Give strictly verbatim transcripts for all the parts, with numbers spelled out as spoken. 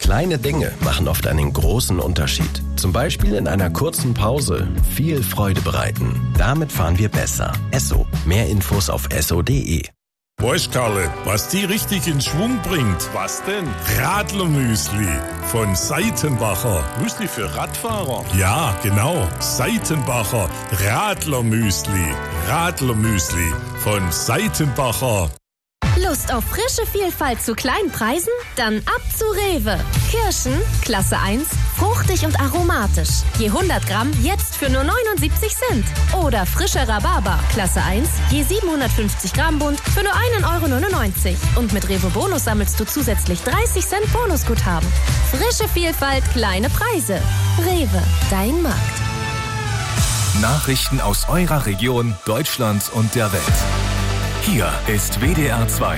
Kleine Dinge machen oft einen großen Unterschied. Zum Beispiel in einer kurzen Pause viel Freude bereiten. Damit fahren wir besser. Esso. Mehr Infos auf esso punkt de. Weißt Karle, was die richtig in Schwung bringt? Was denn? Radlermüsli von Seitenbacher. Müsli für Radfahrer? Ja, genau. Seitenbacher Radlermüsli. Radlermüsli von Seitenbacher. Lust auf frische Vielfalt zu kleinen Preisen? Dann ab zu Rewe. Kirschen, Klasse eins, fruchtig und aromatisch. Je hundert Gramm jetzt für nur neunundsiebzig Cent. Oder frischer Rhabarber, Klasse eins, je siebenhundertfünfzig Gramm Bund für nur ein Euro neunundneunzig. Und mit Rewe Bonus sammelst du zusätzlich dreißig Cent Bonusguthaben. Frische Vielfalt, kleine Preise. Rewe, dein Markt. Nachrichten aus eurer Region, Deutschland und der Welt. Hier ist W D R zwei.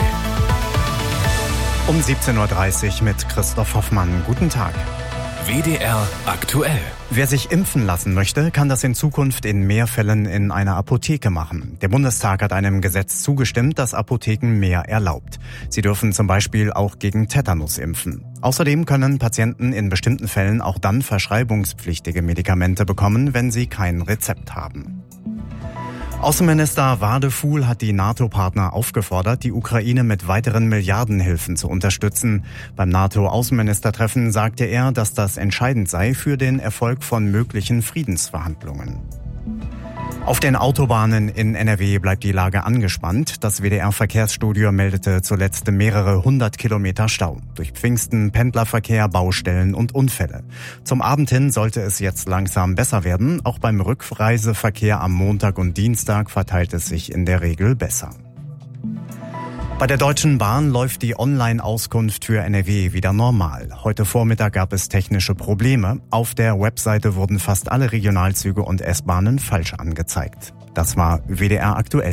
Um siebzehn Uhr dreißig mit Christoph Hoffmann. Guten Tag. W D R aktuell. Wer sich impfen lassen möchte, kann das in Zukunft in mehr Fällen in einer Apotheke machen. Der Bundestag hat einem Gesetz zugestimmt, das Apotheken mehr erlaubt. Sie dürfen zum Beispiel auch gegen Tetanus impfen. Außerdem können Patienten in bestimmten Fällen auch dann verschreibungspflichtige Medikamente bekommen, wenn sie kein Rezept haben. Außenminister Wadefuhl hat die NATO-Partner aufgefordert, die Ukraine mit weiteren Milliardenhilfen zu unterstützen. Beim NATO-Außenministertreffen sagte er, dass das entscheidend sei für den Erfolg von möglichen Friedensverhandlungen. Auf den Autobahnen in N R W bleibt die Lage angespannt. Das W D R-Verkehrsstudio meldete zuletzt mehrere hundert Kilometer Stau. Durch Pfingsten, Pendlerverkehr, Baustellen und Unfälle. Zum Abend hin sollte es jetzt langsam besser werden. Auch beim Rückreiseverkehr am Montag und Dienstag verteilt es sich in der Regel besser. Bei der Deutschen Bahn läuft die Online-Auskunft für N R W wieder normal. Heute Vormittag gab es technische Probleme. Auf der Webseite wurden fast alle Regionalzüge und S-Bahnen falsch angezeigt. Das war W D R aktuell.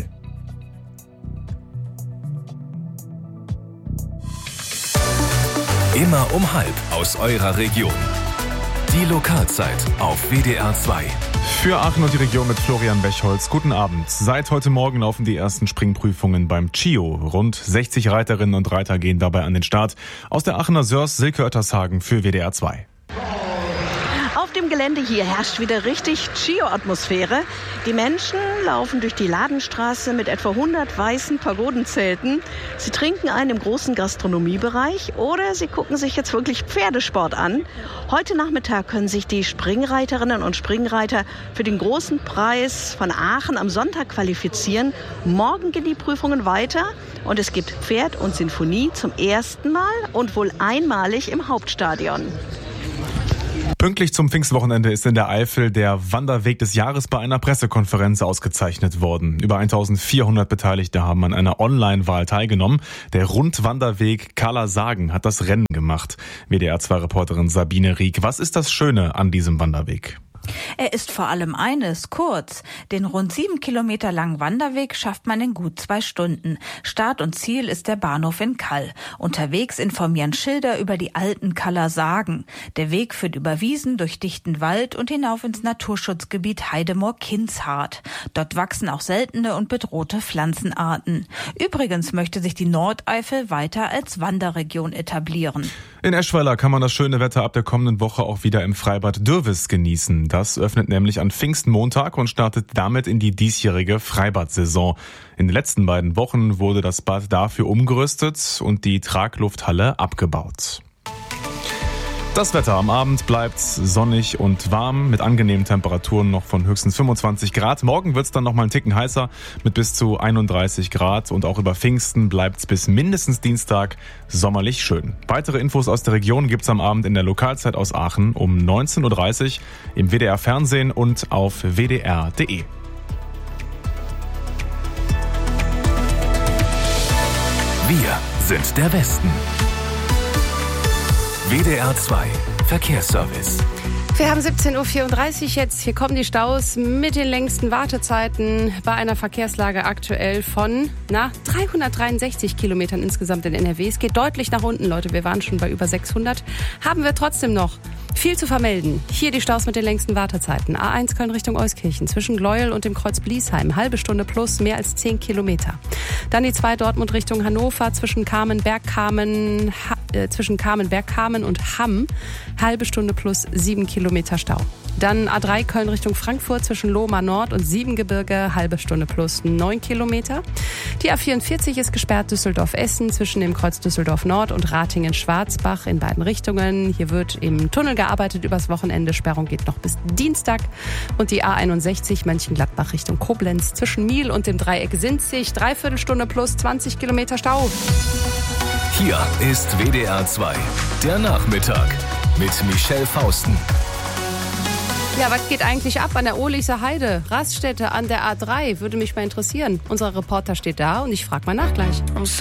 Immer um halb aus eurer Region. Die Lokalzeit auf W D R zwei. Für Aachen und die Region mit Florian Bechholz. Guten Abend. Seit heute Morgen laufen die ersten Springprüfungen beim C I O. Rund sechzig Reiterinnen und Reiter gehen dabei an den Start. Aus der Aachener Sörs, Silke Oettershagen für W D R zwei. Auf dem Gelände hier herrscht wieder richtig C I O-Atmosphäre. Die Menschen laufen durch die Ladenstraße mit etwa hundert weißen Pagodenzelten. Sie trinken einen im großen Gastronomiebereich oder sie gucken sich jetzt wirklich Pferdesport an. Heute Nachmittag können sich die Springreiterinnen und Springreiter für den großen Preis von Aachen am Sonntag qualifizieren. Morgen gehen die Prüfungen weiter und es gibt Pferd und Sinfonie zum ersten Mal und wohl einmalig im Hauptstadion. Pünktlich zum Pfingstwochenende ist in der Eifel der Wanderweg des Jahres bei einer Pressekonferenz ausgezeichnet worden. Über eintausendvierhundert Beteiligte haben an einer Online-Wahl teilgenommen. Der Rundwanderweg Kala Sagen hat das Rennen gemacht. W D R zwei Reporterin Sabine Rieck. Was ist das Schöne an diesem Wanderweg? Er ist vor allem eines, kurz. Den rund sieben Kilometer langen Wanderweg schafft man in gut zwei Stunden. Start und Ziel ist der Bahnhof in Kall. Unterwegs informieren Schilder über die alten Kaller Sagen. Der Weg führt über Wiesen, durch dichten Wald und hinauf ins Naturschutzgebiet Heidemoor-Kinzhardt. Dort wachsen auch seltene und bedrohte Pflanzenarten. Übrigens möchte sich die Nordeifel weiter als Wanderregion etablieren. In Eschweiler kann man das schöne Wetter ab der kommenden Woche auch wieder im Freibad Dürwes genießen. Das öffnet nämlich an Pfingstmontag und startet damit in die diesjährige Freibad-Saison. In den letzten beiden Wochen wurde das Bad dafür umgerüstet und die Traglufthalle abgebaut. Das Wetter am Abend bleibt sonnig und warm mit angenehmen Temperaturen noch von höchstens fünfundzwanzig Grad. Morgen wird es dann noch mal einen Ticken heißer mit bis zu einunddreißig Grad und auch über Pfingsten bleibt es bis mindestens Dienstag sommerlich schön. Weitere Infos aus der Region gibt's am Abend in der Lokalzeit aus Aachen um neunzehn Uhr dreißig im W D R Fernsehen und auf w d r punkt de. Wir sind der Westen. W D R zwei Verkehrsservice. Wir haben siebzehn Uhr vierunddreißig jetzt. Hier kommen die Staus mit den längsten Wartezeiten bei einer Verkehrslage aktuell von na, dreihundertdreiundsechzig Kilometern insgesamt in N R W. Es geht deutlich nach unten, Leute. Wir waren schon bei über sechshundert. Haben wir trotzdem noch viel zu vermelden. Hier die Staus mit den längsten Wartezeiten. A eins Köln Richtung Euskirchen zwischen Gleuel und dem Kreuz Bliesheim. Halbe Stunde plus, mehr als zehn Kilometer. Dann die zwei Dortmund Richtung Hannover zwischen Kamen, Bergkamen, ha- äh, zwischen Kamen, Bergkamen und Hamm. Halbe Stunde plus sieben Kilometer Stau. Dann A drei Köln Richtung Frankfurt zwischen Lohmar Nord und Siebengebirge, halbe Stunde plus neun Kilometer. Die A vierundvierzig ist gesperrt Düsseldorf-Essen zwischen dem Kreuz Düsseldorf Nord und Ratingen-Schwarzbach in beiden Richtungen. Hier wird im Tunnel gearbeitet übers Wochenende. Sperrung geht noch bis Dienstag. Und die A einundsechzig Mönchengladbach Richtung Koblenz zwischen Miel und dem Dreieck Sinzig, dreiviertel Stunde plus zwanzig Kilometer Stau. Hier ist W D R zwei, der Nachmittag mit Michelle Fausten. Ja, was geht eigentlich ab an der Ohlicher Heide? Raststätte an der A drei, würde mich mal interessieren. Unser Reporter steht da und ich frage mal nach gleich.